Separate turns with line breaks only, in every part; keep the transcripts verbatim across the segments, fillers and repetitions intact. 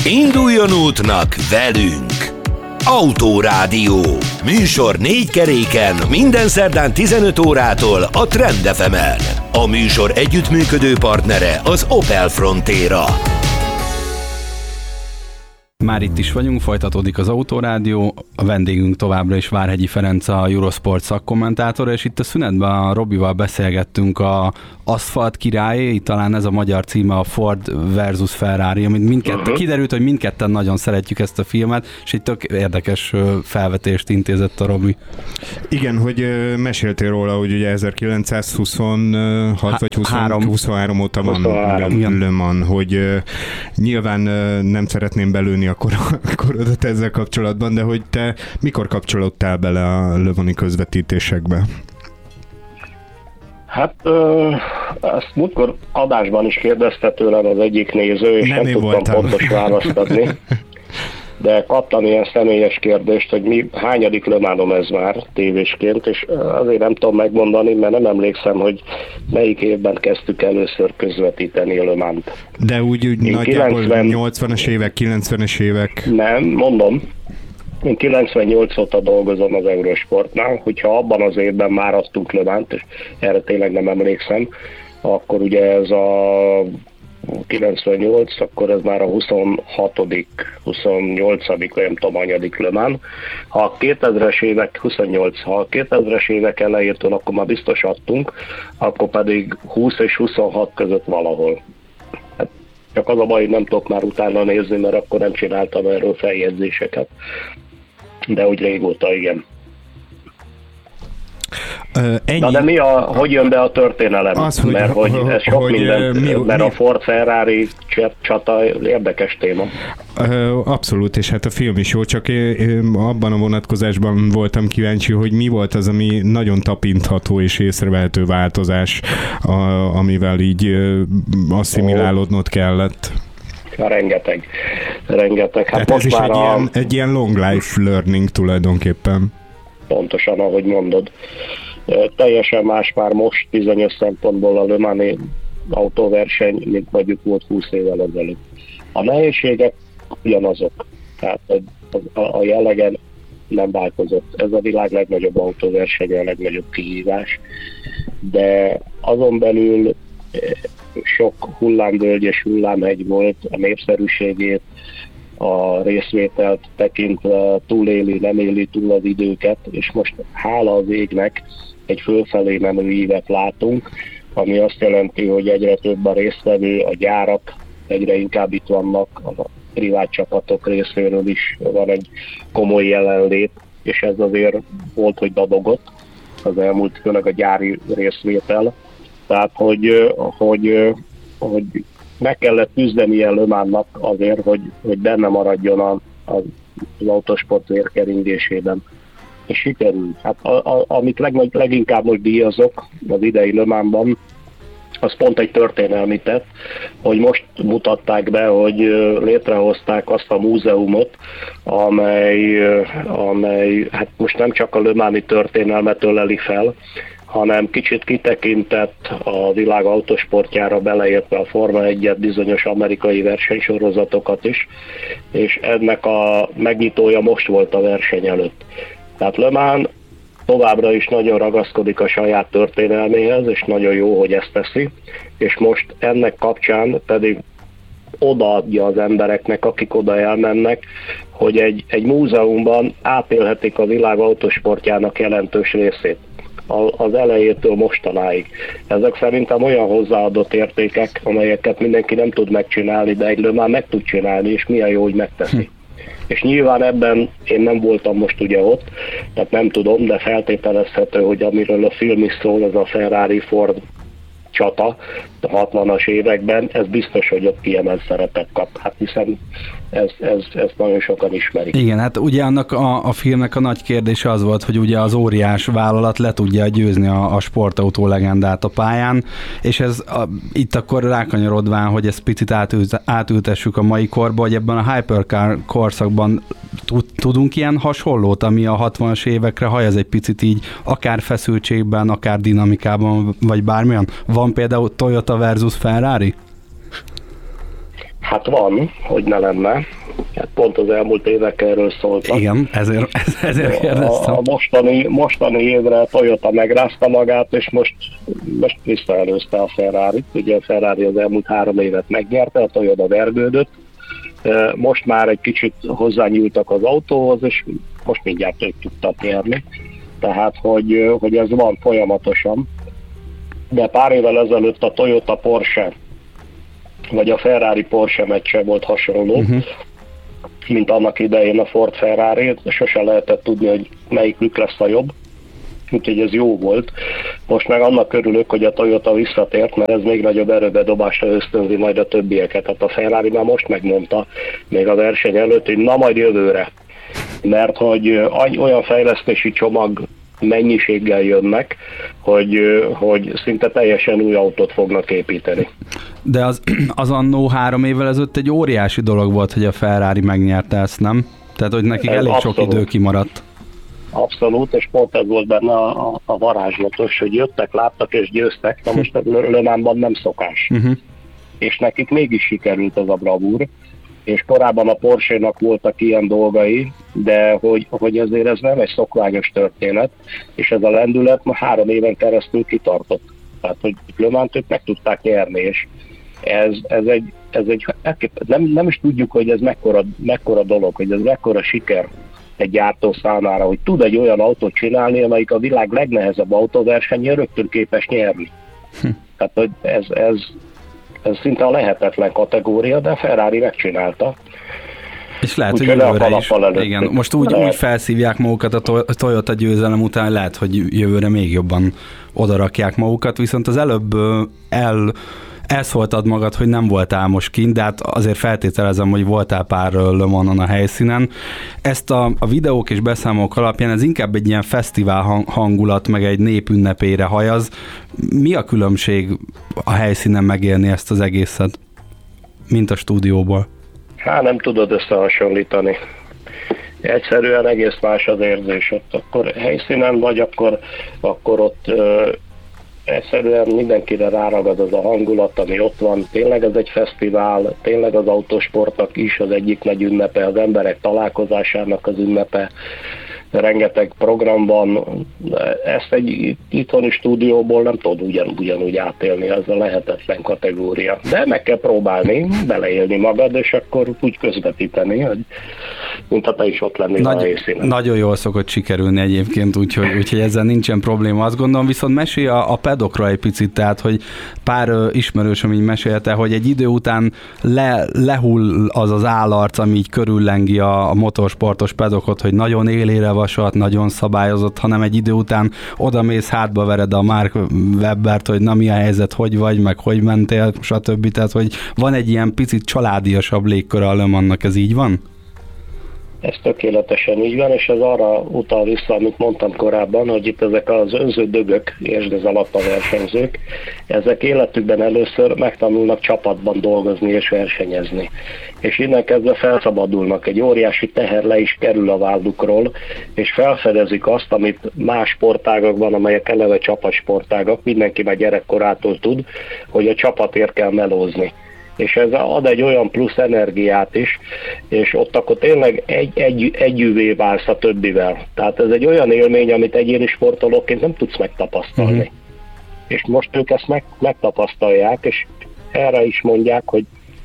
Induljon útnak velünk! Autórádió. Műsor négy keréken minden szerdán tizenöt órától a Trend ef emen. A műsor együttműködő partnere az Opel Frontera.
Már itt is vagyunk, folytatódik az Autórádió, a vendégünk továbbra is Várhegyi Ferenc, a Eurosport szakkommentátora, és itt a szünetben a Robival beszélgettünk a Aszfalt királyé, talán ez a magyar címe, a Ford versus Ferrari, amit mindketten, uh-huh. kiderült, hogy mindketten nagyon szeretjük ezt a filmet, és egy tök érdekes felvetést intézett a Robi.
Igen, hogy meséltél róla, hogy ugye ezerkilencszázhuszonhat Há- vagy huszonhárom óta van Le Mans, hogy nyilván nem szeretném belőni a kor- korodat ezzel kapcsolatban, de hogy te mikor kapcsolódtál bele a Le Mans-i közvetítésekbe?
Hát ö, ezt múltkor adásban is kérdezte tőlem az egyik néző, és nem, nem tudtam voltam. pontos választ adni. De kaptam ilyen személyes kérdést, hogy mi, hányadik Le Mans-om ez már tévésként, és azért nem tudom megmondani, mert nem emlékszem, hogy melyik évben kezdtük először közvetíteni a Le Mans-t.
De úgy, úgy nagyjából kilencven... nyolcvanas évek, kilencvenes évek?
Nem, mondom. Én kilencvennyolc óta dolgozom az Eurosportnál, hogyha abban az évben már adtunk Le Mans-t, és erre tényleg nem emlékszem, akkor ugye ez a kilencvennyolc, akkor ez már a huszonhatodik, huszonnyolcadik, vagy nem tudom, anyadik Le Mans. Ha a kétezres évek, huszonnyolc, ha a kétezres évek elejétől, akkor már biztos adtunk, akkor pedig húsz és huszonhat között valahol. Hát csak az a baj, hogy nem tudok már utána nézni, mert akkor nem csináltam erről feljegyzéseket. De úgy régóta, igen. Uh, Na de mi a, hogy jön be a történelem? Az, hogy, mert hogy ez sok hogy, minden, mi, mert mi, a Ford-Ferrari csata érdekes téma.
Uh, abszolút, és hát a film is jó, csak én abban a vonatkozásban voltam kíváncsi, hogy mi volt az, ami nagyon tapintható és észrevehető változás, a, amivel így uh, asszimilálódnod kellett.
Rengeteg. Rengeteg. Hát
Tehát most ez is egy, a... ilyen, egy ilyen long life learning tulajdonképpen.
Pontosan, ahogy mondod. Teljesen más már most bizonyos szempontból a Le Mans-i autóverseny, mint mondjuk volt húsz évvel ezelőtt. A nehézségek ugyanazok. Tehát a, a jellegen nem változott. Ez a világ legnagyobb autóverseny, a legnagyobb kihívás. De azon belül sok hullámvölgy és hullámhegy volt, a népszerűségét, a részvételt tekintve túléli, nem éli túl az időket, és most hála az égnek egy fölfelé menő ívet látunk, ami azt jelenti, hogy egyre több a résztvevő, a gyárak egyre inkább itt vannak, a privát csapatok részéről is van egy komoly jelenlét, és ez azért volt, hogy dadogott az elmúlt, főleg a gyári részvétel. Tehát, hogy, hogy, hogy meg kellett küzdeni a Le Mans-nak azért, hogy, hogy benne maradjon a, a, az autósport vérkeringésében. És sikerült. Hát a, a, amit leg, leginkább most díjazok az idei Le Mans-ban, az pont egy történelmi tett, hogy most mutatták be, hogy létrehozták azt a múzeumot, amely, amely hát most nem csak a Le Mans-i történelmet öleli fel, hanem kicsit kitekintett a világ autósportjára, beleértve a Forma egyet, bizonyos amerikai versenysorozatokat is, és ennek a megnyitója most volt a verseny előtt. Tehát Le Mans továbbra is nagyon ragaszkodik a saját történelméhez, és nagyon jó, hogy ezt teszi, és most ennek kapcsán pedig odaadja az embereknek, akik oda elmennek, hogy egy, egy múzeumban átélhetik a világ autósportjának jelentős részét. Az elejétől mostanáig. Ezek szerintem olyan hozzáadott értékek, amelyeket mindenki nem tud megcsinálni, de egy Le Mans meg tud csinálni, és milyen jó, hogy megteszi. Hm. És nyilván ebben én nem voltam most ugye ott, tehát nem tudom, de feltételezhető, hogy amiről a film is szól, ez a Ferrari-Ford csata a hatvanas években, ez biztos, hogy ott kiemelt szerepet kap. Hát hiszen ez, ez, ez nagyon sokan ismerik.
Igen, hát ugye annak a, a filmnek a nagy kérdése az volt, hogy ugye az óriás vállalat le tudja győzni a, a sportautó legendát a pályán, és ez a, itt akkor rákanyarodván, hogy ezt picit átült, átültessük a mai korba, hogy ebben a hypercar korszakban tud, tudunk ilyen hasonlót, ami a hatvanas évekre hajaz egy picit így, akár feszültségben, akár dinamikában, vagy bármilyen. Van például Toyota versus Ferrari?
Hát van, hogy ne lenne. Hát pont az elmúlt évek erről szóltak.
Igen, ezért, ezért kérdeztem.
A, a mostani, mostani évre Toyota megrázta magát, és most, most visszaelőzte a Ferrarit. Ugye a Ferrari az elmúlt három évet megnyerte, a Toyota vergődött. Most már egy kicsit hozzányúltak az autóhoz, és most mindjárt ők tudtak nyerni. Tehát, hogy, hogy ez van folyamatosan. De pár évvel ezelőtt a Toyota Porsche, vagy a Ferrari Porsche meccse volt hasonló, uh-huh. mint annak idején a Ford Ferrari, sose lehetett tudni, hogy melyikük lesz a jobb. Úgyhogy ez jó volt. Most meg annak örülök, hogy a Toyota visszatért, mert ez még nagyobb erőbedobásra ösztönzi majd a többieket. Tehát a Ferrari már most megmondta, még a verseny előtt, hogy na majd jövőre. Mert hogy olyan fejlesztési csomag mennyiséggel jönnek, hogy, hogy szinte teljesen új autót fognak építeni.
De az, az annó három évvel ezelőtt egy óriási dolog volt, hogy a Ferrari megnyerte ezt, nem? Tehát, hogy nekik elég abszolút sok idő kimaradt.
Abszolút, és pont ez volt benne a, a, a varázslatos, hogy jöttek, láttak és győztek, na most a Le Mansban nem szokás. Uh-huh. És nekik mégis sikerült ez a bravúr, és korábban a Porsche-nak voltak ilyen dolgai, de hogy, hogy ezért ez nem egy szokványos történet, és ez a lendület ma három éven keresztül kitartott. Tehát, hogy Le Mans-t ők meg tudták nyerni, és ez, ez egy, ez egy nem, nem is tudjuk, hogy ez mekkora, mekkora dolog, hogy ez mekkora siker egy gyártó számára, hogy tud egy olyan autót csinálni, amelyik a világ legnehezebb autóversenyen rögtön képes nyerni. Hm. Tehát, hogy ez, ez, ez szinte a lehetetlen kategória, de a Ferrari megcsinálta.
És lehet, úgy, hogy jövőre is. Igen, most úgy, úgy felszívják magukat a Toyota győzelem után, lehet, hogy jövőre még jobban odarakják magukat, viszont az előbb el elszóltad magad, hogy nem voltál most kint, de hát azért feltételezem, hogy voltál pár Le Manson a helyszínen. Ezt a, a videók és beszámolók alapján ez inkább egy ilyen fesztivál hangulat, meg egy népünnepére hajaz. Mi a különbség a helyszínen megélni ezt az egészet, mint a stúdióból?
Hát nem tudod összehasonlítani. Egyszerűen egész más az érzés. Ott akkor helyszínen vagy, akkor, akkor ott ö, egyszerűen mindenkire ráragad az a hangulat, ami ott van. Tényleg ez egy fesztivál, tényleg az autósportnak is az egyik nagy ünnepe, az emberek találkozásának az ünnepe. Rengeteg program van, ezt egy itthoni stúdióból nem tudod ugyan, ugyanúgy átélni, ez a lehetetlen kategória. De meg kell próbálni, beleélni magad, és akkor úgy közvetíteni, hogy mint ha te is ott lennél Nagy, a helyszínen.
Nagyon jól szokott sikerülni egyébként, úgyhogy, úgyhogy ezzel nincsen probléma, azt gondolom, viszont mesélj a, a pedokra egy picit, tehát, hogy pár ismerősöm így mesélte, hogy egy idő után le, lehull az az állarc, ami így körüllengi a, a motorsportos pedokot, hogy nagyon élére vasat, nagyon szabályozott, hanem egy idő után odamész, hátba vered a Mark Webbert, hogy na mi a helyzet, hogy vagy, meg hogy mentél, stb. Tehát, hogy van egy ilyen picit családiasabb légkör a Le Mansnak, ez így van?
Ez tökéletesen így van, és ez arra utal vissza, amit mondtam korábban, hogy itt ezek az önző dögök, értsd ez alatt a versenyzők, ezek életükben először megtanulnak csapatban dolgozni és versenyezni. És innen kezdve felszabadulnak, egy óriási teher le is kerül a vállukról, és felfedezik azt, amit más sportágakban, amelyek eleve csapatsportágak, mindenki már gyerekkorától tud, hogy a csapatért kell melózni. És ez ad egy olyan plusz energiát is, és ott akkor tényleg egy, egy, együvé válsz a többivel. Tehát ez egy olyan élmény, amit egyéni sportolóként nem tudsz megtapasztalni. Uh-huh. És most ők ezt meg, megtapasztalják, és erre is mondják, hogy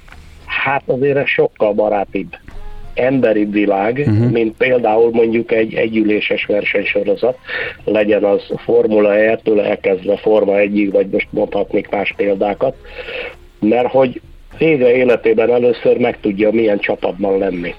hát azért ez sokkal barátibb, emberibb világ, uh-huh. mint például mondjuk egy együléses versenysorozat, legyen az Formula E-től elkezdve Forma egyig, vagy most mondhatnék más példákat, mert hogy végre életében először megtudja, milyen csapatban lenni.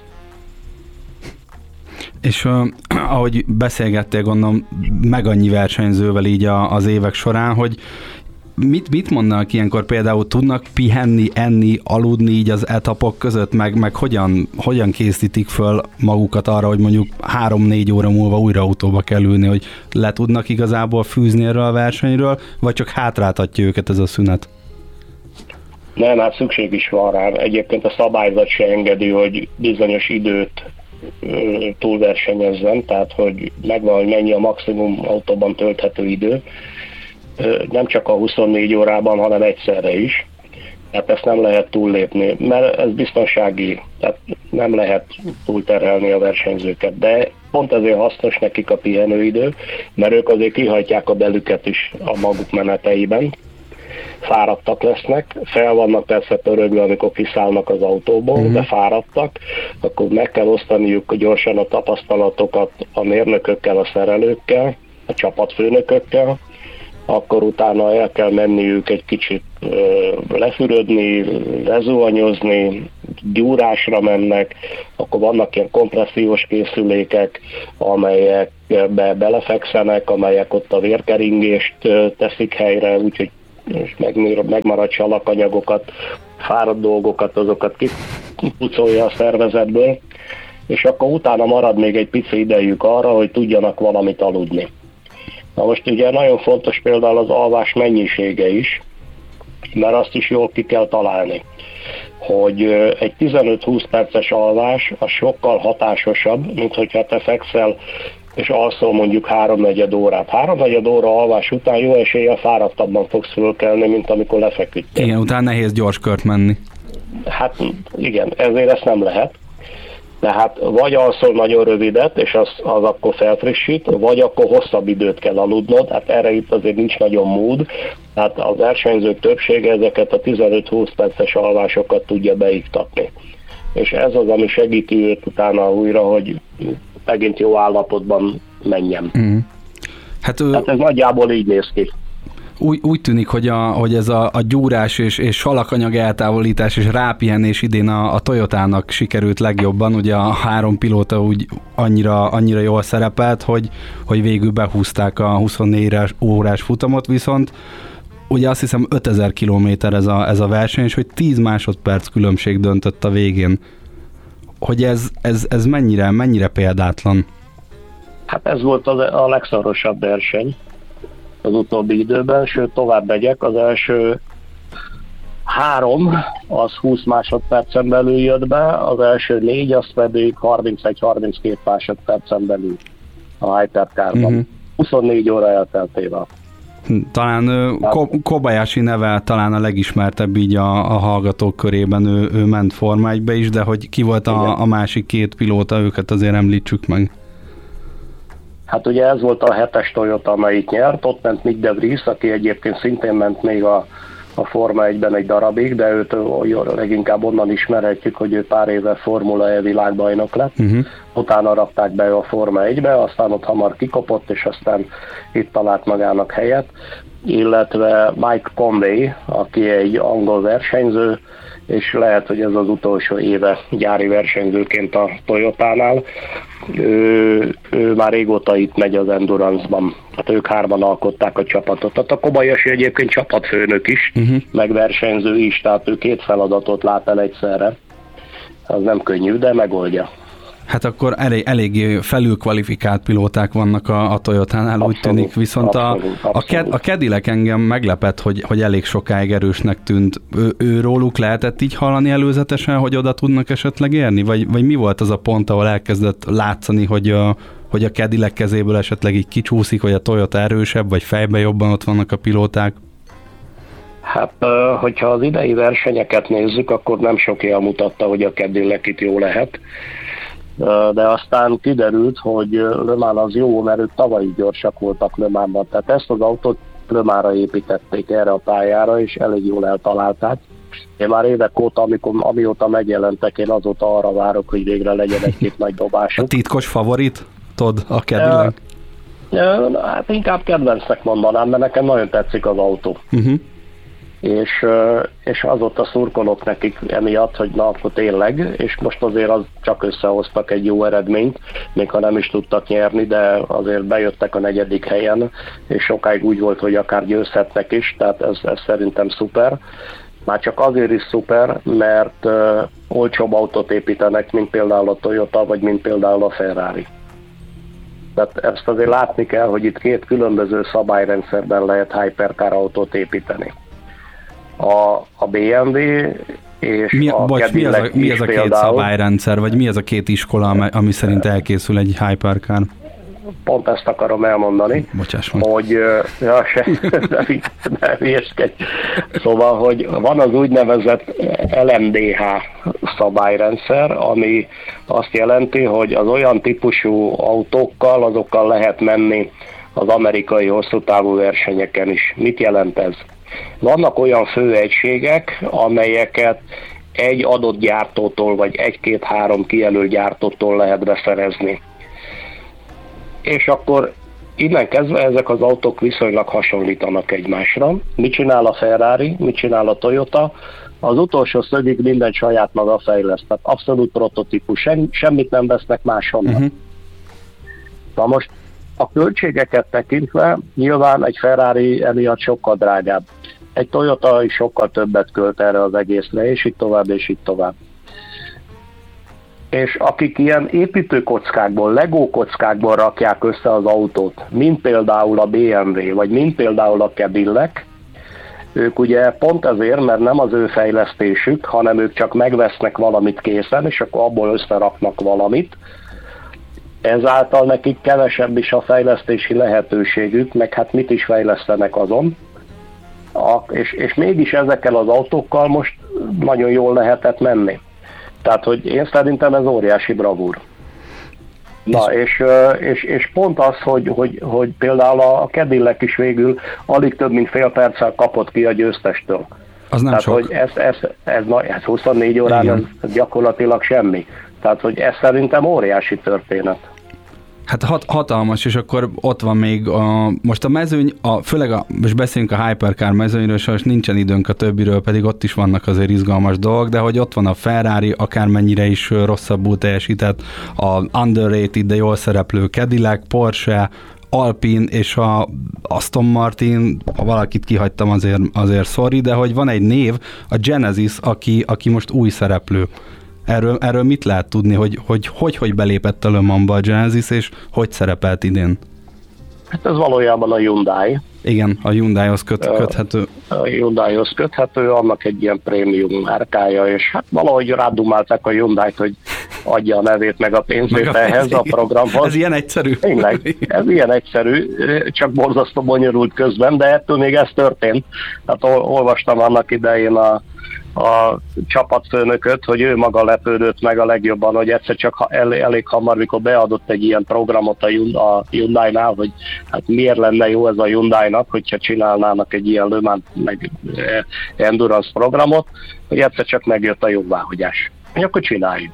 És uh, ahogy beszélgettél, gondolom, meg annyi versenyzővel így a, az évek során, hogy mit, mit mondanak ilyenkor, például tudnak pihenni, enni, aludni így az etapok között, meg, meg hogyan, hogyan készítik föl magukat arra, hogy mondjuk három-négy óra múlva újra autóba kell ülni, hogy le tudnak igazából fűzni erről a versenyről, vagy csak hátráltatja őket ez a szünet?
Nem, hát szükség is van rá. Egyébként a szabályzat se engedi, hogy bizonyos időt túlversenyezzen, tehát hogy megvan, hogy mennyi a maximum autóban tölthető idő. Nem csak a huszonnégy órában, hanem egyszerre is. Tehát ezt nem lehet túllépni, mert ez biztonsági, tehát nem lehet túlterhelni a versenyzőket, de pont ezért hasznos nekik a pihenőidő, mert ők azért kihajtják a belüket is a maguk meneteiben, fáradtak lesznek, fel vannak persze pörögve, amikor kiszállnak az autóból, uh-huh. de fáradtak, akkor meg kell osztaniuk gyorsan a tapasztalatokat a mérnökökkel, a szerelőkkel, a csapatfőnökökkel, akkor utána el kell menniük egy kicsit ö, lefürödni, lezuhanyozni, gyúrásra mennek, akkor vannak ilyen kompressziós készülékek, amelyekbe belefekszenek, amelyek ott a vérkeringést ö, teszik helyre, úgyhogy megmaradt salakanyagokat, fáradt dolgokat, azokat kipucolja a szervezetből, és akkor utána marad még egy pici idejük arra, hogy tudjanak valamit aludni. Na most ugye nagyon fontos például az alvás mennyisége is, mert azt is jól ki kell találni, hogy egy tizenöt-húsz perces alvás az sokkal hatásosabb, mint hogyha te fekszel és alszol mondjuk háromnegyed órát. Háromnegyed óra alvás után jó eséllyel fáradtabban fogsz fölkelni, mint amikor lefeküdtél.
Igen, utána nehéz gyors kört menni.
Hát igen, ezért ezt nem lehet. Tehát vagy alszol nagyon rövidet, és az, az akkor felfrissít, vagy akkor hosszabb időt kell aludnod, hát erre itt azért nincs nagyon mód. Hát a versenyzők többsége ezeket a tizenöt-húsz perces alvásokat tudja beiktatni. És ez az, ami segíti őt utána újra, hogy megint jó állapotban menjen. Mm. Hát, ő... hát ez nagyjából így néz ki.
Úgy, úgy tűnik, hogy, a, hogy ez a, a gyúrás és, és salakanyag eltávolítás és rápihenés idén a, a Toyotának sikerült legjobban. Ugye a három pilóta úgy annyira, annyira jól szerepelt, hogy, hogy végül behúzták a huszonnégy órás futamot, viszont ugye azt hiszem ötezer kilométer ez a, ez a verseny, és hogy tíz másodperc különbség döntött a végén. Hogy ez, ez, ez mennyire, mennyire példátlan?
Hát ez volt a, a legszorosabb verseny az utóbbi időben, sőt tovább megyek, az első három, az húsz másodpercen belül jött be, az első négy, az pedig harmincegy-harminckét másodpercen belül a Hypercarban. Uh-huh. huszonnégy óra elteltével.
Talán Ko- Kobayashi neve talán a legismertebb így a, a hallgatók körében, ő, ő ment Forma egybe is, de hogy ki volt a, a másik két pilóta, őket azért említsük meg.
Hát ugye ez volt a hetes Toyota, amelyik nyert, ott ment Nick de Vries, aki egyébként szintén ment még a, a Forma egyben egy darabig, de őt leginkább onnan ismerhetjük, hogy ő pár éve Formula E világbajnok lett. Uh-huh. Utána rakták be a Forma egybe, aztán ott hamar kikopott, és aztán itt talált magának helyet. Illetve Mike Conway, aki egy angol versenyző, és lehet, hogy ez az utolsó éve gyári versenyzőként a Toyotánál. Ő, ő már régóta itt megy az Endurance-ban. Hát ők hárman alkották a csapatot. Tehát a Kobayashi egyébként csapatfőnök is, uh-huh. meg versenyző is, tehát ő két feladatot lát el egyszerre. Az nem könnyű, de megoldja.
Hát akkor elég, eléggé felülkvalifikált pilóták vannak a, a Toyotánál, abszolút, úgy tűnik, viszont abszolút, a, abszolút. a, a Cadillac engem meglepett, hogy, hogy elég sokáig erősnek tűnt. Ő, ő róluk lehetett így hallani előzetesen, hogy oda tudnak esetleg érni? Vagy, vagy mi volt az a pont, ahol elkezdett látszani, hogy a, hogy a Cadillac kezéből esetleg így kicsúszik, hogy a Toyota erősebb, vagy fejben jobban ott vannak a pilóták?
Hát, hogyha az idei versenyeket nézzük, akkor nem sok jel mutatta, hogy a Cadillac itt jó lehet. De aztán kiderült, hogy Le Mans az jó, mert ők tavaly gyorsak voltak Le Mansban. Tehát ezt az autót Le Mansra építették erre a pályára, és elég jól eltalálták. Én már évek óta, amikor, amióta megjelentek, én azóta arra várok, hogy végre legyen egy-két nagy dobásuk.
A titkos favorit, Todd, a Cadillac?
Uh, hát inkább kedvencnek mondanám, mert nekem nagyon tetszik az autó. Uh-huh. És, és azóta szurkolok nekik emiatt, hogy na akkor tényleg, és most azért az csak összehoztak egy jó eredményt, még ha nem is tudtak nyerni, de azért bejöttek a negyedik helyen, és sokáig úgy volt, hogy akár győzhetnek is, tehát ez, ez szerintem szuper. Már csak azért is szuper, mert uh, olcsóbb autót építenek, mint például a Toyota, vagy mint például a Ferrari. Tehát ezt azért látni kell, hogy itt két különböző szabályrendszerben lehet hypercar autót építeni. A, a bé em vé és
mi,
a
bocs, mi az a, mi az a két
például,
szabályrendszer, vagy mi az a két iskola, ami szerint elkészül egy hypercar?
pont ezt akarom elmondani,
Bocsáss,
hogy ja, se, ne, ne vieskedj. Szóval, hogy van az úgynevezett el em dé há szabályrendszer, ami azt jelenti, hogy az olyan típusú autókkal, azokkal lehet menni az amerikai hosszútávú versenyeken is. Mit jelent ez? Vannak olyan főegységek, amelyeket egy adott gyártótól, vagy egy-két-három kijelölt gyártótól lehet beszerezni. És akkor innen kezdve ezek az autók viszonylag hasonlítanak egymásra. Mit csinál a Ferrari, mit csinál a Toyota? Az utolsó szögig minden saját maga fejleszt. Tehát abszolút prototípus, semmit nem vesznek máshonnan. Uh-huh. Na most a költségeket tekintve nyilván egy Ferrari emiatt sokkal drágább. Egy Toyota is sokkal többet költ erre az egészre, és így tovább, és így tovább. És akik ilyen építőkockákból, Lego kockákból rakják össze az autót, mint például a bé em vé, vagy mint például a Cadillac, ők ugye pont ezért, mert nem az ő fejlesztésük, hanem ők csak megvesznek valamit készen, és akkor abból összeraknak valamit. Ezáltal nekik kevesebb is a fejlesztési lehetőségük, meg hát mit is fejlesztenek azon. A, és, és mégis ezekkel az autókkal most nagyon jól lehetett menni. Tehát, hogy én szerintem ez óriási bravúr. Na, és, és, és pont az, hogy, hogy, hogy például a Cadillac is végül alig több mint fél perccel kapott ki a győztestől.
Az nem
Tehát,
sok.
hogy ez, ez, ez, ez huszonnégy órán ez, ez gyakorlatilag semmi. Tehát, hogy ez szerintem óriási történet.
Hát hat, hatalmas, és akkor ott van még a, most a mezőny, a, főleg a, most beszélünk a Hypercar mezőnyről, sajnos nincsen időnk a többiről, pedig ott is vannak azért izgalmas dolgok, de hogy ott van a Ferrari, akármennyire is rosszabbul teljesített, a underrated, de jól szereplő Cadillac, Porsche, Alpine és a Aston Martin, ha valakit kihagytam, azért, azért sorry, de hogy van egy név, a Genesis, aki, aki most új szereplő. Erről, erről mit lehet tudni, hogy hogy, hogy, hogy belépett a Le Mansba a Genesis, és hogy szerepelt idén?
Hát ez valójában a Hyundai.
Igen, a Hyundaihoz köt, köthető.
A Hyundaihoz köthető, annak egy ilyen prémium márkája, és hát valahogy rádumálták a Hyundai-t, hogy adja a nevét meg a pénzét meg a ehhez a programhoz.
Ez ilyen egyszerű.
Tényleg, ez ilyen egyszerű, csak borzasztó bonyolult közben, de ettől még ez történt. Hát olvastam annak idején a a csapatfőnököt, hogy ő maga lepődött meg a legjobban, hogy egyszer csak el, elég hamar, mikor beadott egy ilyen programot a Hyundai-nál, hogy hát miért lenne jó ez a Hyundai-nak, hogyha csinálnának egy ilyen Le Mans meg Endurance programot, hogy egyszer csak megjött a jóváhagyás. Akkor csináljuk.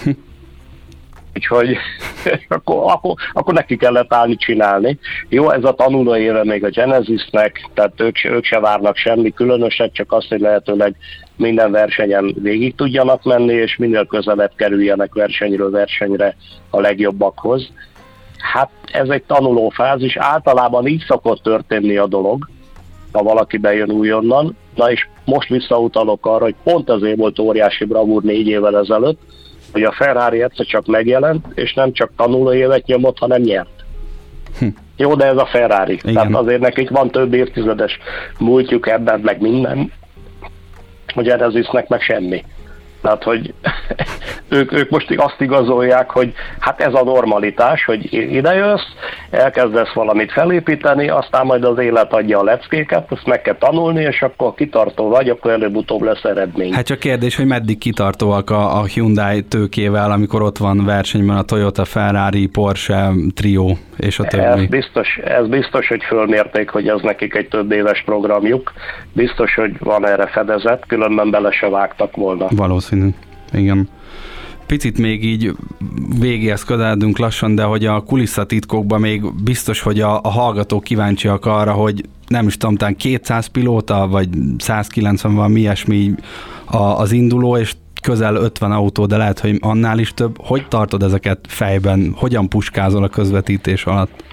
Úgyhogy akkor, akkor, akkor neki kellett állni csinálni. Jó, ez a tanuló éve még a Genesisnek, tehát ők, ők se várnak semmi különöset, csak azt, hogy lehetőleg minden versenyen végig tudjanak menni, és minél közelebb kerüljenek versenyről versenyre a legjobbakhoz. Hát ez egy tanulófázis, általában így szokott történni a dolog, ha valaki bejön újonnan. Na és most visszautalok arra, hogy pont azért volt óriási bravúr négy évvel ezelőtt, hogy a Ferrari egyszer csak megjelent, és nem csak tanuló évet nyomott, hanem nyert. Hm. Jó, de ez a Ferrari. Igen. Tehát azért nekik van több évtizedes múltjuk ebben, meg minden. A Genesisnek meg semmi. Tehát, hogy ők, ők most azt igazolják, hogy hát ez a normalitás, hogy idejössz, elkezdesz valamit felépíteni, aztán majd az élet adja a leckéket, azt meg kell tanulni, és akkor kitartó vagy, akkor előbb-utóbb lesz eredmény.
Hát csak kérdés, hogy meddig kitartóak a, a Hyundai tőkével, amikor ott van versenyben a Toyota, Ferrari, Porsche, Trio és a többi.
Ez biztos, ez biztos, hogy fölmérték, hogy ez nekik egy több éves programjuk. Biztos, hogy van erre fedezet, különben bele se vágtak volna.
Valószínű, igen. Picit még így végéhez közeledünk lassan, de hogy a kulisszatitkokban még biztos, hogy a, a hallgatók kíváncsiak arra, hogy nem is tudom, talán kétszáz pilóta, vagy százkilencven van, mi ilyesmi a, az induló, és közel ötven autó, de lehet, hogy annál is több. Hogy tartod ezeket fejben? Hogyan puskázol a közvetítés alatt?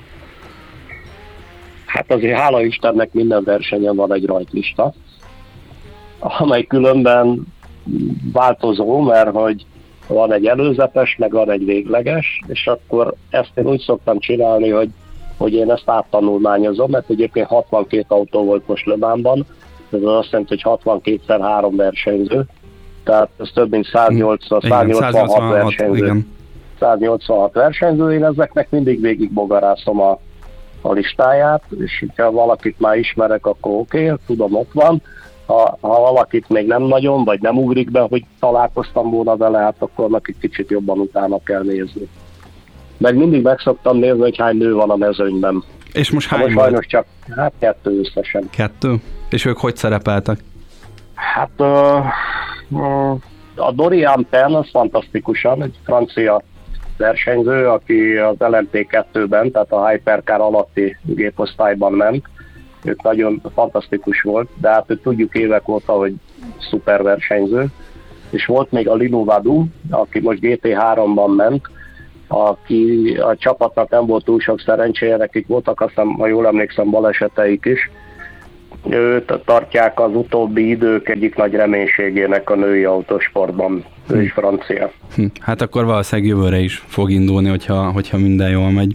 Hát azért hála Istennek minden versenyen van egy rajtlista, amely különben változó, mert hogy van egy előzetes, meg van egy végleges, és akkor ezt én úgy szoktam csinálni, hogy, hogy én ezt áttanulmányozom, mert egyébként hatvankét autó volt most Le Mansban, ez azt jelenti, hogy hatvankétszer három versenyző, tehát ez több mint száznyolcvan, száznyolcvanhat versenyző. Igen. ötszáznyolcvanhat versenyző, én ezeknek mindig végig bogarászom a, a listáját, és ha valakit már ismerek, akkor oké, okay, tudom, ott van. Ha, ha valakit még nem nagyon, vagy nem ugrik be, hogy találkoztam volna vele, hát akkor neki kicsit jobban utána kell nézni. Meg mindig meg szoktam nézni, hogy hány nő van a mezőnyben.
És most hány
most sajnos csak, hát kettő összesen.
Kettő? És ők hogy szerepeltek?
Hát uh, a Dorian Penn az fantasztikusan, egy francia versenyző, aki az el em té kettőben, tehát a Hypercar alatti géposztályban ment. Ők nagyon fantasztikus volt, de hát őt tudjuk évek óta, hogy szuper versenyző. És volt még a Lino Vadu, aki most gé té háromban ment, aki a csapatnak nem volt túl sok szerencséje, nekik voltak, azt hiszem, ha jól emlékszem, baleseteik is. Őt tartják az utóbbi idők egyik nagy reménységének a női autósportban. Ő hm. is francia.
Hm. Hát akkor valószínűleg jövőre is fog indulni, hogyha, hogyha minden jól megy.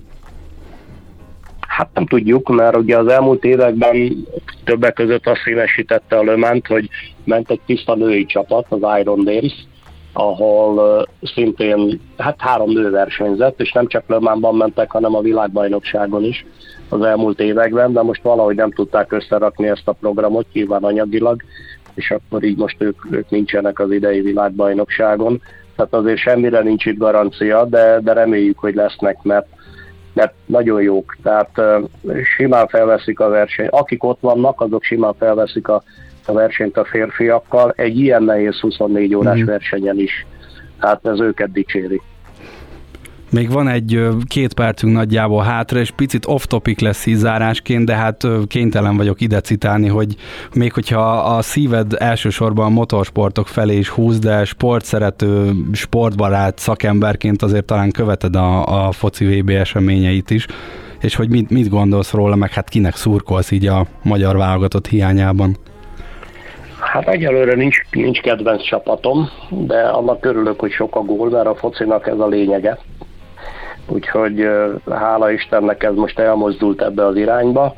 Hát nem tudjuk, mert ugye az elmúlt években többek között azt színesítette a Le Mans-t, hogy ment egy tiszta női csapat, az Iron Dames, ahol uh, szintén hát három nő versenyzett, és nem csak Le Mans-ban mentek, hanem a világbajnokságon is az elmúlt években, de most valahogy nem tudták összerakni ezt a programot, nyilván anyagilag, és akkor így most ők, ők nincsenek az idei világbajnokságon. Tehát azért semmire nincs itt garancia, de, de reméljük, hogy lesznek, mert mert nagyon jók, tehát uh, simán felveszik a versenyt. Akik ott vannak, azok simán felveszik a, a versenyt a férfiakkal, egy ilyen nehéz huszonnégy órás mm. versenyen is. Tehát ez őket dicséri.
Még van egy két percünk nagyjából hátra, és picit off-topic lesz így zárásként, de hát kénytelen vagyok ide citálni, hogy még hogyha a szíved elsősorban a motorsportok felé is húz, de sportszerető, sportbarát szakemberként azért talán követed a, a foci vé bé eseményeit is, és hogy mit, mit gondolsz róla, meg hát kinek szurkolsz így a magyar válogatott hiányában?
Hát egyelőre nincs, nincs kedvenc csapatom, de annak örülök, hogy sok a gól, mert a focinak ez a lényege. Úgyhogy hála Istennek ez most elmozdult ebbe az irányba.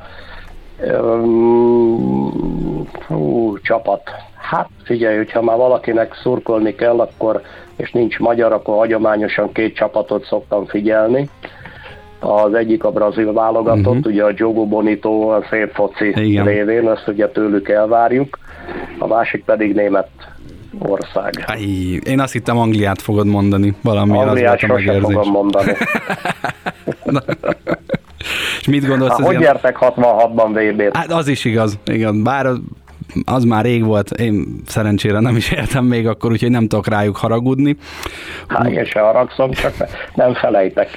Hú, csapat. Hát figyelj, hogyha már valakinek szurkolni kell, akkor, és nincs magyar, akkor hagyományosan két csapatot szoktam figyelni. Az egyik a brazil válogatott, uh-huh. ugye a Diogo Bonito, a szép foci Igen. révén, ezt ugye tőlük elvárjuk. A másik pedig német ország.
Aj, én azt hittem Angliát fogod mondani. Valami
Angliát sosem fogom mondani.
És mit gondolsz?
Hát, hogy ilyen... gyertek hatvanhatban vé bét?
Hát az is igaz, igen. Bár az, az már rég volt, én szerencsére nem is éltem még akkor, úgyhogy nem tudok rájuk haragudni.
Hát én se haragszom, csak nem felejtek.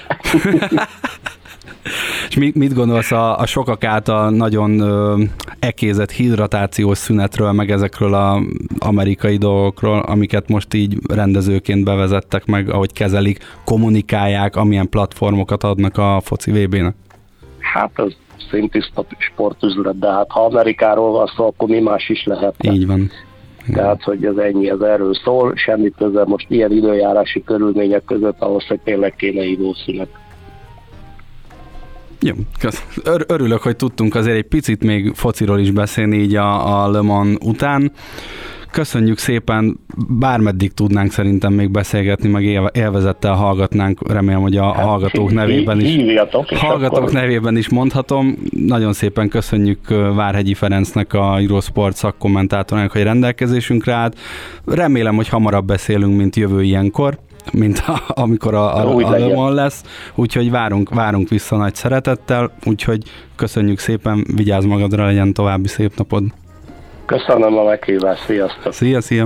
És mit, mit gondolsz a, a sokak által nagyon ö, ekézett hidratációs szünetről, meg ezekről az amerikai dolgokról, amiket most így rendezőként bevezettek meg, ahogy kezelik, kommunikálják, amilyen platformokat adnak a foci vé bének?
Hát ez szintiszta sportüzlet, de hát ha Amerikáról van szó, akkor mi más is lehet.
Így van.
Tehát, hogy ez ennyi, ez erről szól, semmit közel most ilyen időjárási körülmények között ahhoz, hogy tényleg kéne időszünet.
Jó, Ör- örülök, hogy tudtunk azért egy picit még fociról is beszélni így a, a Le Mans után. Köszönjük szépen, bármeddig tudnánk szerintem még beszélgetni, meg élve, élvezettel hallgatnánk, remélem, hogy a hát, hallgatók nevében is, hallgatók akkor... nevében is mondhatom. Nagyon szépen köszönjük Várhegyi Ferencnek, a Eurosport szakkommentátornak, hogy rendelkezésünkre állt. Remélem, hogy hamarabb beszélünk, mint jövő ilyenkor, mint a, amikor a, a, a Le Mans lesz, úgyhogy várunk, várunk vissza nagy szeretettel, úgyhogy köszönjük szépen, vigyázz magadra, legyen további szép napod.
Köszönöm a meghívást, sziasztok!
Szia, szia!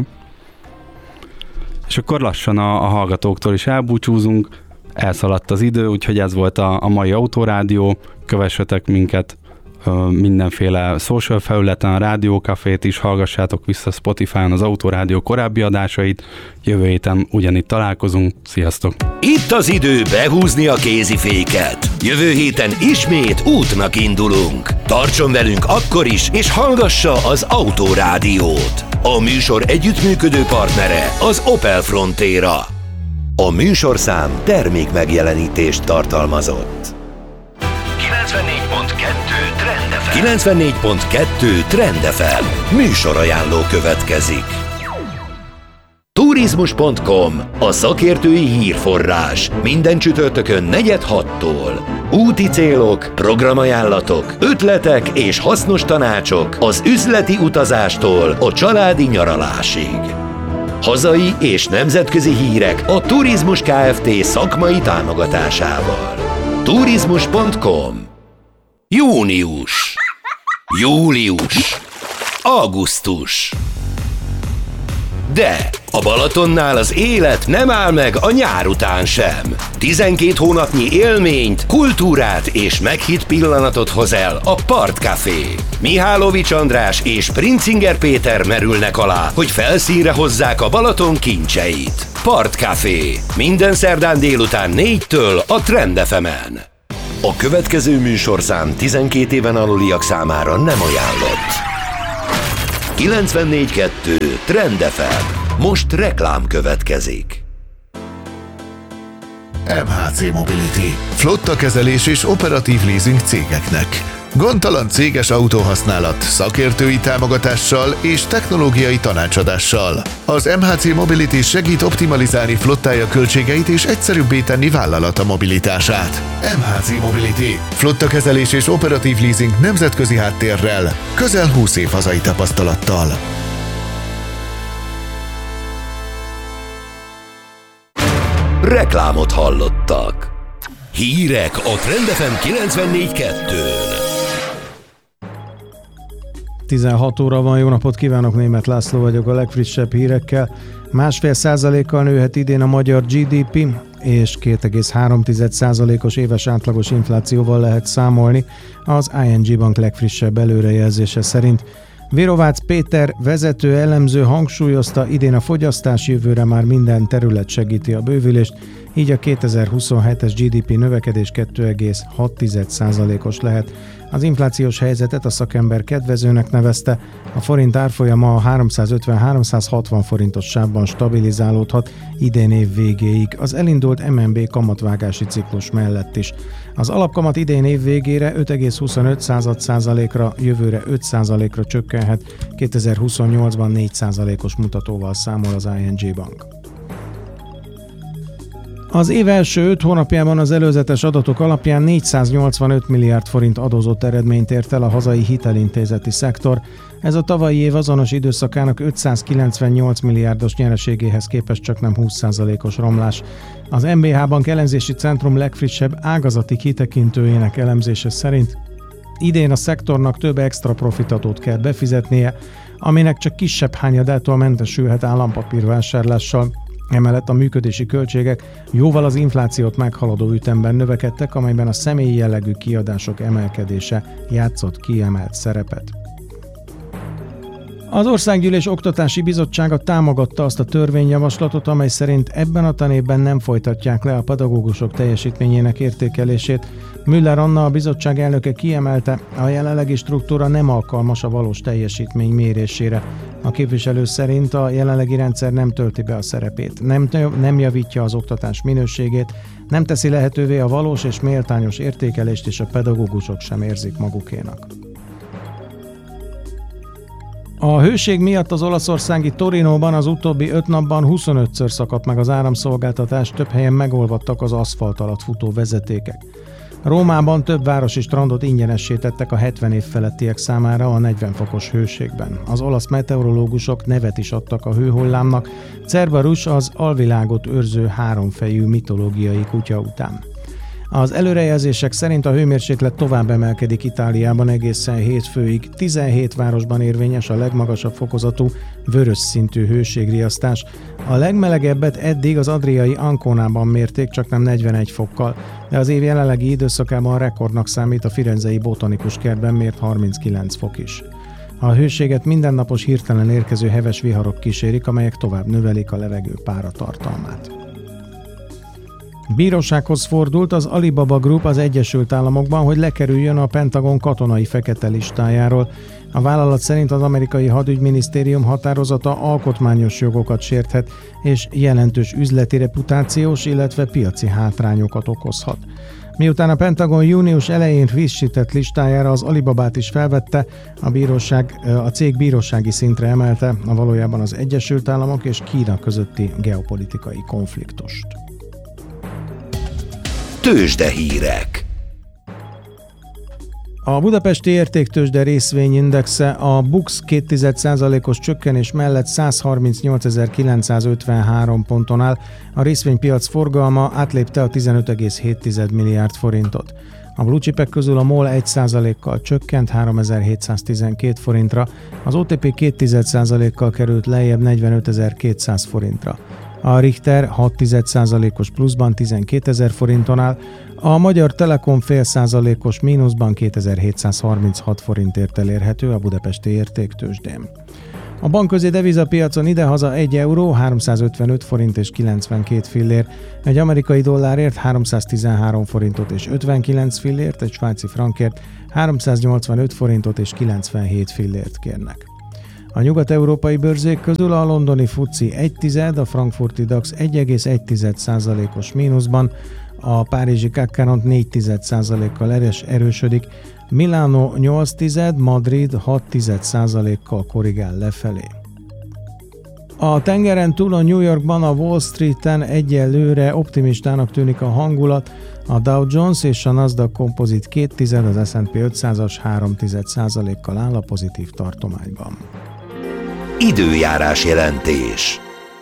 És akkor lassan a, a hallgatóktól is elbúcsúzunk, elszaladt az idő, úgyhogy ez volt a, a mai Autórádió, kövessetek minket mindenféle social felületen, a Rádiókafét is, hallgassátok vissza Spotify-on az Autórádió korábbi adásait, jövő héten ugyanitt találkozunk, sziasztok!
Itt az idő behúzni a kéziféket. Jövő héten ismét útnak indulunk. Tartson velünk akkor is, és hallgassa az Autórádiót. A műsor együttműködő partnere az Opel Frontera. A műsorszám termék megjelenítést tartalmazott. kilencvennégy pont kettő Trend ef em. kilencvennégy pont kettő Trend ef em. Műsorajánló következik. Turizmus pont com, a szakértői hírforrás. Minden csütörtökön negyed hattól. Úti célok, programajánlatok, ötletek és hasznos tanácsok az üzleti utazástól a családi nyaralásig. Hazai és nemzetközi hírek a Turizmus Kft. Szakmai támogatásával. Turizmus pont com. Június, július, augusztus. De a Balatonnál az élet nem áll meg a nyár után sem. tizenkét hónapnyi élményt, kultúrát és meghitt pillanatot hoz el a Partcafé. Mihálovics András és Princinger Péter merülnek alá, hogy felszínre hozzák a Balaton kincseit. Partcafé. Minden szerdán délután négytől a Trend ef emen. A következő műsorszám tizenkét éven aluliak számára nem ajánlott. kilencvennégy kettő Trend ef em. Most reklám következik.
em há cé Mobility. Flottakezelés és operatív leasing cégeknek. Gondtalan céges autóhasználat, szakértői támogatással és technológiai tanácsadással. Az em há cé Mobility segít optimalizálni flottája költségeit és egyszerűbbé tenni vállalata mobilitását. em há cé Mobility. Flottakezelés és operatív leasing nemzetközi háttérrel, közel húsz év hazai tapasztalattal.
Reklámot hallottak. Hírek a Trend ef em kilencvennégy kettőn.
tizenhat óra van, jó napot kívánok, Németh László vagyok a legfrissebb hírekkel. Másfél százalékkal nőhet idén a magyar gé dé pé, és két egész három százalékos éves átlagos inflációval lehet számolni az i en gé Bank legfrissebb előrejelzése szerint. Virovácz Péter vezető elemző hangsúlyozta, idén a fogyasztás, jövőre már minden terület segíti a bővülést, így a kétezer-huszonhetes gé dé pé növekedés két egész hat százalékos lehet. Az inflációs helyzetet a szakember kedvezőnek nevezte, a forint árfolyama a háromszázötven-háromszázhatvan forintos sávban stabilizálódhat idén év végéig, az elindult em en bé kamatvágási ciklus mellett is. Az alapkamat idén év végére öt egész huszonöt százalékra, jövőre öt százalékra csökkenhet, kétezer-huszonnyolcban négy százalékos mutatóval számol az i en gé Bank. Az év első öt hónapjában az előzetes adatok alapján négyszáznyolcvanöt milliárd forint adózott eredményt ért el a hazai hitelintézeti szektor. Ez a tavalyi év azonos időszakának ötszázkilencvennyolc milliárdos nyereségéhez képest csak nem húsz százalékos romlás. Az em bé há Bank elemzési centrum legfrissebb ágazati kitekintőjének elemzése szerint idén a szektornak több extra profitadót kell befizetnie, aminek csak kisebb hányadától mentesülhet állampapírvásárlással. Emellett a működési költségek jóval az inflációt meghaladó ütemben növekedtek, amelyben a személyi jellegű kiadások emelkedése játszott kiemelt szerepet. Az Országgyűlés Oktatási Bizottsága támogatta azt a törvényjavaslatot, amely szerint ebben a tanévben nem folytatják le a pedagógusok teljesítményének értékelését. Müller Anna, a bizottság elnöke kiemelte, a jelenlegi struktúra nem alkalmas a valós teljesítmény mérésére. A képviselő szerint a jelenlegi rendszer nem tölti be a szerepét, nem, nem javítja az oktatás minőségét, nem teszi lehetővé a valós és méltányos értékelést, és a pedagógusok sem érzik magukénak. A hőség miatt az olaszországi Torinóban az utóbbi öt napban huszonötször szakadt meg az áramszolgáltatás, több helyen megolvadtak az aszfalt alatt futó vezetékek. Rómában több városi strandot ingyenessé tettek a hetven év felettiek számára a negyven fokos hőségben. Az olasz meteorológusok nevet is adtak a hőhullámnak, Cerberus az alvilágot őrző háromfejű mitológiai kutya után. Az előrejelzések szerint a hőmérséklet tovább emelkedik Itáliában egészen hétfőig. tizenhét városban érvényes a legmagasabb fokozatú vörös szintű hőségriasztás. A legmelegebbet eddig az adriai Anconában mérték, csak nem negyvenegy fokkal, de az év jelenlegi időszakában rekordnak számít a firenzei botanikus kertben mért harminckilenc fok is. A hőséget mindennapos hirtelen érkező heves viharok kísérik, amelyek tovább növelik a levegő páratartalmát. Bírósághoz fordult az Alibaba Group az Egyesült Államokban, hogy lekerüljön a Pentagon katonai fekete listájáról. A vállalat szerint az amerikai hadügyminisztérium határozata alkotmányos jogokat sérthet, és jelentős üzleti reputációs, illetve piaci hátrányokat okozhat. Miután a Pentagon június elején frissített listájára az Alibabát is felvette, a, bíróság, a cég bírósági szintre emelte a valójában az Egyesült Államok és Kína közötti geopolitikai konfliktust.
Tőzsdehírek.
A budapesti értéktőzsde részvényindexe a BUX két egész egy százalékos csökkenés mellett száz harmincnyolcezer-kilencszázötvenhárom ponton áll, a részvénypiac forgalma átlépte a tizenöt egész hét milliárd forintot. A blue chipek közül a MOL egy százalékkal csökkent háromezer-hétszáztizenkét forintra, az o té pé két egész százalékkal került lejjebb negyvenötezer-kétszáz forintra. A Richter hat egész egy százalékos pluszban tizenkétezer forinton áll, a Magyar Telekom fél százalékos mínuszban kétezer-hétszázharminchat forintért elérhető a budapesti értéktőzsdén. A bankközi devizapiacon idehaza egy euró háromszázötvenöt forint és kilencvenkét fillér, egy amerikai dollárért háromszáztizenhárom forintot és ötvenkilenc fillért, egy svájci frankért háromszáznyolcvanöt forintot és kilencvenhét fillért kérnek. A nyugat-európai bőrzék közül a londoni fuci egy tized, a frankfurti DAX egy egész egy százalékos mínuszban, a párizsi cé á cé négy egész egy százalékkal eres erősödik, Milánó nyolc tized, Madrid hat egész egy százalékkal korrigál lefelé. A tengeren túl a New Yorkban a Wall Streeten egyelőre optimistának tűnik a hangulat, a Dow Jones és a Nasdaq Composite két tized, az es and pé ötszázas három egész egy százalékkal áll a pozitív tartományban.
Időjárás jelentés.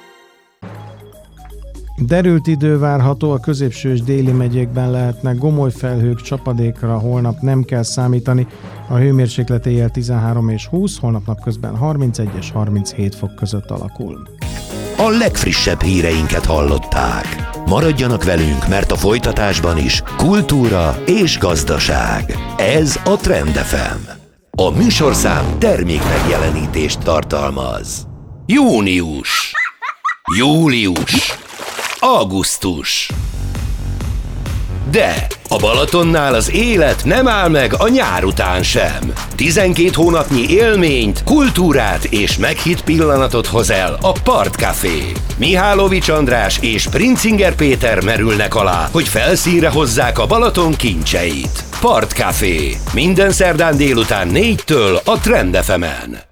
Derült idő várható, a középső és déli megyékben lehetnek gomoly felhők, csapadékra holnap nem kell számítani, a hőmérséklet éjjel tizenhárom és húsz, holnap napközben harmincegy és harminchét fok között alakul.
A legfrissebb híreinket hallották. Maradjanak velünk, mert a folytatásban is kultúra és gazdaság. Ez a Trend ef em. A műsorszám termék megjelenítést tartalmaz. Június, július, augusztus. De a Balatonnál az élet nem áll meg a nyár után sem. tizenkét hónapnyi élményt, kultúrát és meghitt pillanatot hoz el a Partcafé. Mihálovics András és Princinger Péter merülnek alá, hogy felszínre hozzák a Balaton kincseit. Partcafé. Minden szerdán délután négytől a Trend ef emen.